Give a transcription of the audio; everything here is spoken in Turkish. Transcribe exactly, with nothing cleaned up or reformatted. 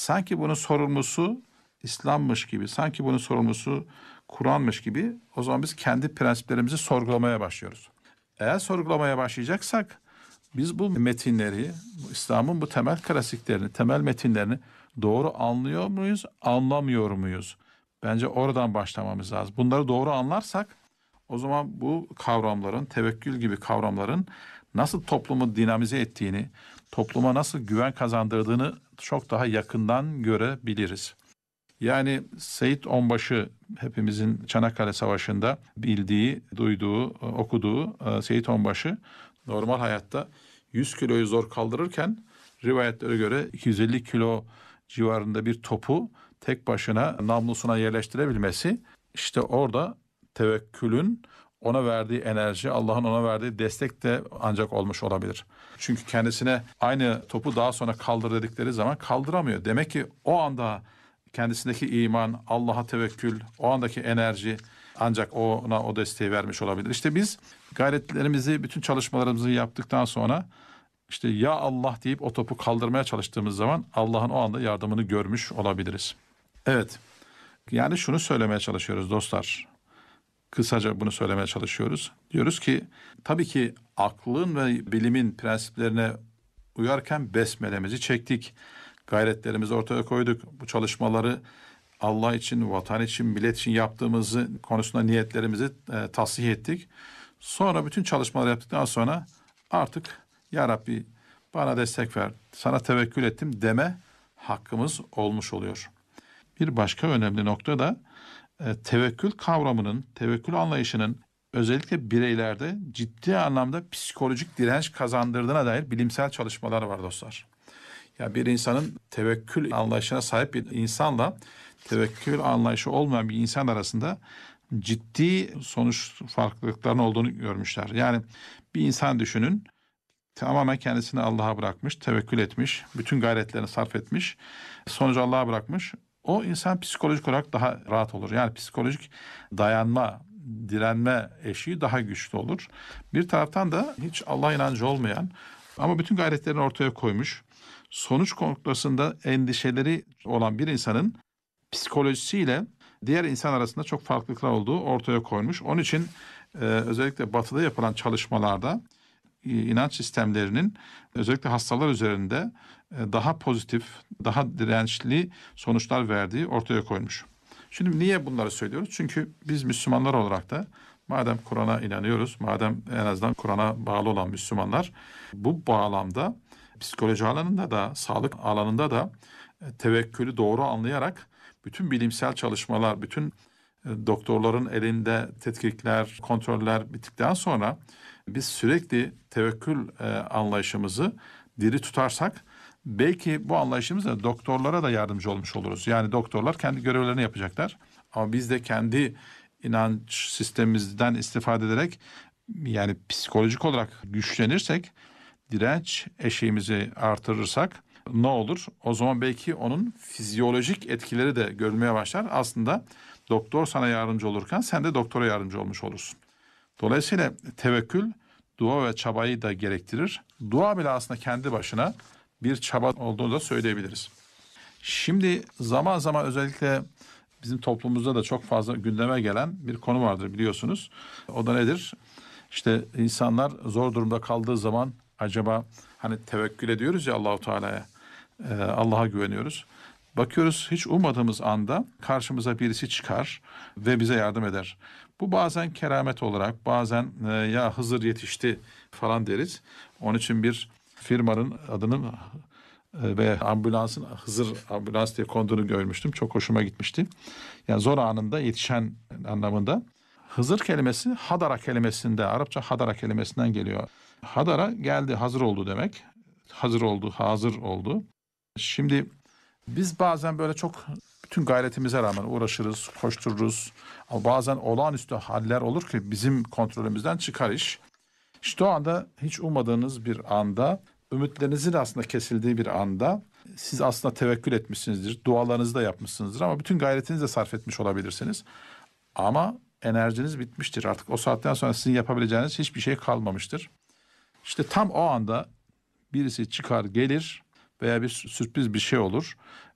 Sanki bunun sorumlusu İslam'mış gibi, sanki bunun sorumlusu Kur'an'mış gibi o zaman biz kendi prensiplerimizi sorgulamaya başlıyoruz. Eğer sorgulamaya başlayacaksak biz bu metinleri, İslam'ın bu temel klasiklerini, temel metinlerini doğru anlıyor muyuz, anlamıyor muyuz? Bence oradan başlamamız lazım. Bunları doğru anlarsak o zaman bu kavramların, tevekkül gibi kavramların nasıl toplumu dinamize ettiğini, topluma nasıl güven kazandırdığını çok daha yakından görebiliriz. Yani Seyit Onbaşı hepimizin Çanakkale Savaşı'nda bildiği, duyduğu, okuduğu Seyit Onbaşı normal hayatta yüz kiloyu zor kaldırırken rivayetlere göre iki yüz elli kilo civarında bir topu tek başına namlusuna yerleştirebilmesi işte orada tevekkülün ona verdiği enerji, Allah'ın ona verdiği destek de ancak olmuş olabilir. Çünkü kendisine aynı topu daha sonra kaldır dedikleri zaman kaldıramıyor. Demek ki o anda kendisindeki iman, Allah'a tevekkül, o andaki enerji ancak ona o desteği vermiş olabilir. İşte biz gayretlerimizi, bütün çalışmalarımızı yaptıktan sonra işte ya Allah deyip o topu kaldırmaya çalıştığımız zaman Allah'ın o anda yardımını görmüş olabiliriz. Evet, yani şunu söylemeye çalışıyoruz dostlar. Kısaca bunu söylemeye çalışıyoruz. Diyoruz ki tabii ki aklın ve bilimin prensiplerine uyarken besmelemizi çektik. Gayretlerimizi ortaya koyduk. Bu çalışmaları Allah için, vatan için, millet için yaptığımızı konusunda niyetlerimizi e, tasih ettik. Sonra bütün çalışmaları yaptıktan sonra artık ya Rabbi bana destek ver, sana tevekkül ettim deme hakkımız olmuş oluyor. Bir başka önemli nokta da e, tevekkül kavramının, tevekkül anlayışının özellikle bireylerde ciddi anlamda psikolojik direnç kazandırdığına dair bilimsel çalışmalar var dostlar. Ya bir insanın tevekkül anlayışına sahip bir insanla tevekkül anlayışı olmayan bir insan arasında ciddi sonuç farklılıklarının olduğunu görmüşler. Yani bir insan düşünün, tamamen kendisini Allah'a bırakmış, tevekkül etmiş, bütün gayretlerini sarf etmiş, sonucu Allah'a bırakmış. O insan psikolojik olarak daha rahat olur. Yani psikolojik dayanma, direnme eşiği daha güçlü olur. Bir taraftan da hiç Allah inancı olmayan ama bütün gayretlerini ortaya koymuş, sonuç noktasında endişeleri olan bir insanın psikolojisiyle diğer insan arasında çok farklılıklar olduğu ortaya koymuş. Onun için e, özellikle Batı'da yapılan çalışmalarda e, inanç sistemlerinin özellikle hastalar üzerinde e, daha pozitif, daha dirençli sonuçlar verdiği ortaya koymuş. Şimdi niye bunları söylüyoruz? Çünkü biz Müslümanlar olarak da madem Kur'an'a inanıyoruz, madem en azından Kur'an'a bağlı olan Müslümanlar bu bağlamda psikoloji alanında da, sağlık alanında da e, tevekkülü doğru anlayarak bütün bilimsel çalışmalar, bütün e, doktorların elinde tetkikler, kontroller bittikten sonra biz sürekli tevekkül e, anlayışımızı diri tutarsak belki bu anlayışımızla doktorlara da yardımcı olmuş oluruz. Yani doktorlar kendi görevlerini yapacaklar ama biz de kendi inanç sistemimizden istifade ederek yani psikolojik olarak güçlenirsek, direnç eşiğimizi artırırsak ne olur? O zaman belki onun fizyolojik etkileri de görülmeye başlar. Aslında doktor sana yardımcı olurken sen de doktora yardımcı olmuş olursun. Dolayısıyla tevekkül dua ve çabayı da gerektirir. Dua bile aslında kendi başına bir çaba olduğunu da söyleyebiliriz. Şimdi zaman zaman özellikle bizim toplumumuzda da çok fazla gündeme gelen bir konu vardır biliyorsunuz. O da nedir? İşte insanlar zor durumda kaldığı zaman acaba hani tevekkül ediyoruz ya Allahu Teala'ya, e, Allah'a güveniyoruz. Bakıyoruz hiç ummadığımız anda karşımıza birisi çıkar ve bize yardım eder. Bu bazen keramet olarak, bazen e, ya Hızır yetişti falan deriz. Onun için bir firmanın adının e, ve ambulansın Hızır ambulans diye konduğunu görmüştüm. Çok hoşuma gitmişti. Yani zor anında yetişen anlamında. Hızır kelimesi hadara kelimesinde, Arapça hadara kelimesinden geliyor. Hadara geldi, hazır oldu demek. Hazır oldu, hazır oldu. Şimdi biz bazen böyle çok bütün gayretimize rağmen uğraşırız, koştururuz. Ama bazen olağanüstü haller olur ki bizim kontrolümüzden çıkar iş. İşte o anda hiç ummadığınız bir anda, ümitlerinizin aslında kesildiği bir anda siz aslında tevekkül etmişsinizdir, dualarınızı da yapmışsınızdır ama bütün gayretinizi de sarf etmiş olabilirsiniz. Ama enerjiniz bitmiştir. Artık o saatten sonra sizin yapabileceğiniz hiçbir şey kalmamıştır. İşte tam o anda birisi çıkar gelir veya bir sürpriz bir şey olur